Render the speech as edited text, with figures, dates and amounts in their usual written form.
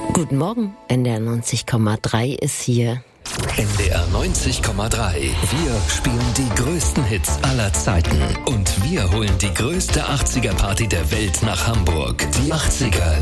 Guten Morgen, NDR 90,3 ist hier. NDR 90,3. Wir spielen die größten Hits aller Zeiten. Und wir holen die größte 80er-Party der Welt nach Hamburg. Die 80er